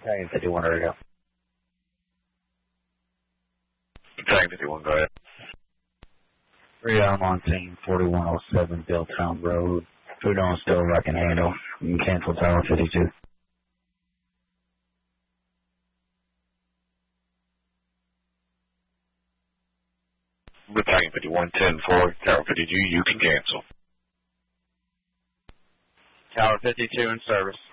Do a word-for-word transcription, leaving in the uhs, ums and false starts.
Battalion fifty-one, ready to go. Battalion fifty-one, go ahead. Three, I'm on scene, forty-one oh seven Billtown Road. Food on stove I can handle. You can cancel Tower fifty-two. Battalion fifty-one, ten four, Tower fifty-two, you can cancel. Tower fifty-two in service.